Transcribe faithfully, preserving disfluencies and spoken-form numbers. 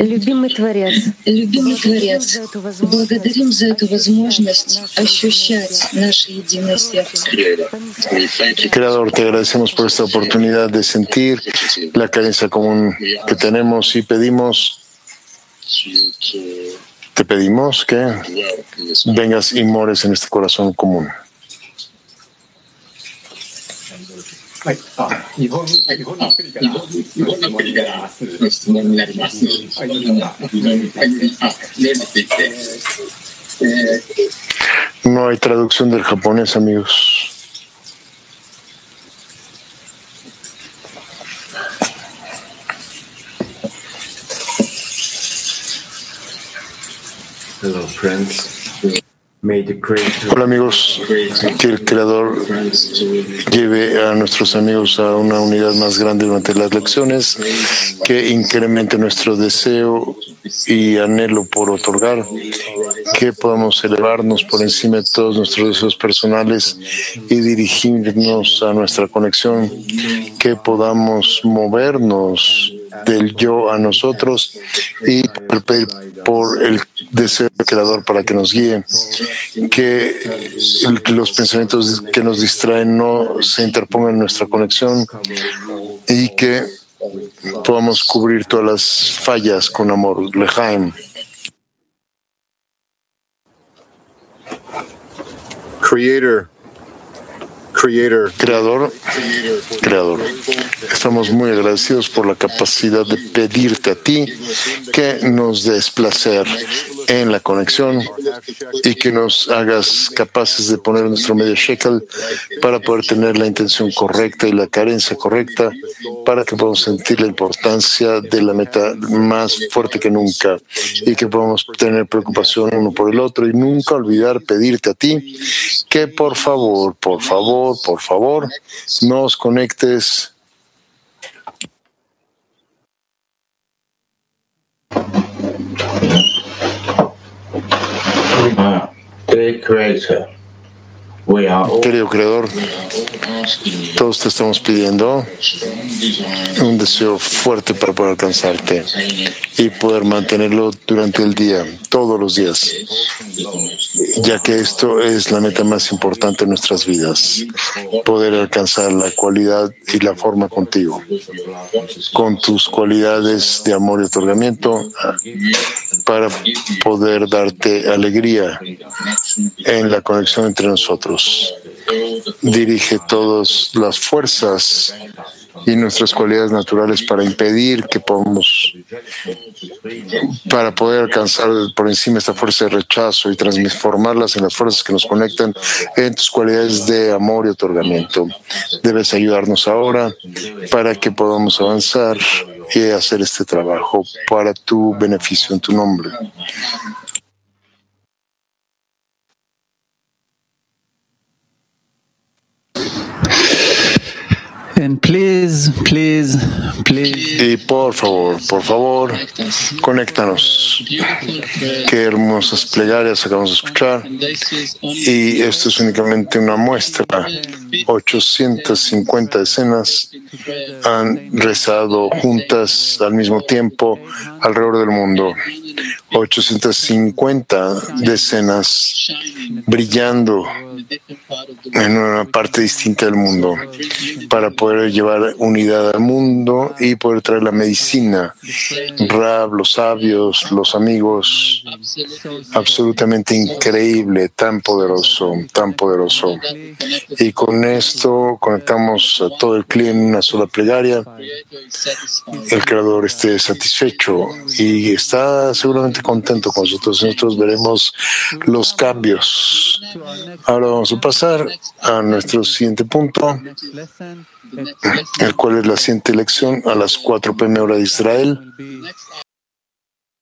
Любимый Творец, Любимый Творец, благодарим за эту возможность ощущать наше единое сердце. Creador, te agradecemos por esta oportunidad de sentir la carencia común que tenemos y pedimos, te pedimos que vengas y mores en este corazón común. はい、あ、日本、日本の国から日本の国からの質問になります。はい、日本が日本にあ、例について。 No hay traducción del japonés, amigos. Hello, friends. Hola amigos, que el Creador lleve a nuestros amigos a una unidad más grande durante las lecciones, que incremente nuestro deseo y anhelo por otorgar, que podamos elevarnos por encima de todos nuestros deseos personales y dirigirnos a nuestra conexión, que podamos movernos del yo a nosotros y pedir por el deseo del Creador para que nos guíe, que los pensamientos que nos distraen no se interpongan en nuestra conexión y que podamos cubrir todas las fallas con amor. Lejaim. Creator. Creator. Creador, Creador, estamos muy agradecidos por la capacidad de pedirte a ti que nos des placer en la conexión y que nos hagas capaces de poner nuestro medio shekel para poder tener la intención correcta y la carencia correcta para que podamos sentir la importancia de la meta más fuerte que nunca y que podamos tener preocupación uno por el otro y nunca olvidar pedirte a ti que por favor, por favor, por favor, nos conectes Uh, dear Creator, we are all, querido Creador, todos te estamos pidiendo un deseo fuerte para poder alcanzarte y poder mantenerlo durante el día, todos los días, ya que esto es la meta más importante de nuestras vidas, poder alcanzar la cualidad y la forma contigo, con tus cualidades de amor y otorgamiento, para poder darte alegría en la conexión entre nosotros. Dirige todas las fuerzas y nuestras cualidades naturales para impedir que podamos, para poder alcanzar por encima esta fuerza de rechazo y transformarlas en las fuerzas que nos conectan en tus cualidades de amor y otorgamiento. Debes ayudarnos ahora para que podamos avanzar y hacer este trabajo para tu beneficio en tu nombre. And please, please, please. Y por favor, por favor, conéctanos. Qué hermosas plegarias acabamos de escuchar. Y esto es únicamente una muestra. ochocientas cincuenta decenas han rezado juntas al mismo tiempo alrededor del mundo. ochocientas cincuenta decenas brillando en una parte distinta del mundo para poder llevar unidad al mundo y poder traer la medicina, Rab, los sabios, los amigos. Absolutamente increíble, tan poderoso, tan poderoso. Y con esto conectamos a todo el clima en una sola plegaria. El Creador esté satisfecho y está seguramente contento con nosotros. Nosotros veremos los cambios. Ahora vamos a pasar a nuestro siguiente punto, el cual es la siguiente lección a las cuatro p m hora de Israel.